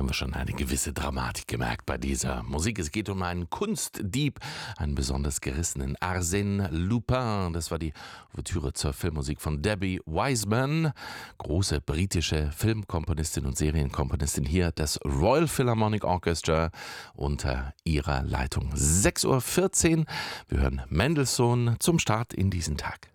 haben wir schon eine gewisse Dramatik gemerkt bei dieser Musik. Es geht um einen Kunstdieb, einen besonders gerissenen Arsène Lupin. Das war die Ouvertüre zur Filmmusik von Debbie Wiseman, große britische Filmkomponistin und Serienkomponistin, hier das Royal Philharmonic Orchestra unter ihrer Leitung. 6:14 Uhr. Wir hören Mendelssohn zum Start in diesen Tag.